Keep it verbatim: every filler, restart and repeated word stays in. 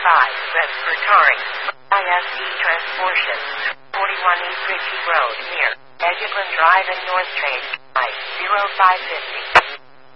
five, west for Taring. I S D Transportation. forty-one East Ritchie Road, near Edgerton Drive and North Trade. I zero five fifty.